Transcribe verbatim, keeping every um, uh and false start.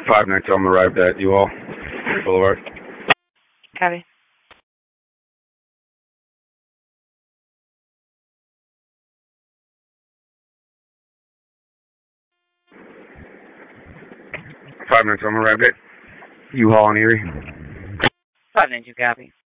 Five nine two, I'm arrived at U-Haul Boulevard. Copy. Five nine two, I'm arrived at U-Haul on Erie. Five nine two, copy.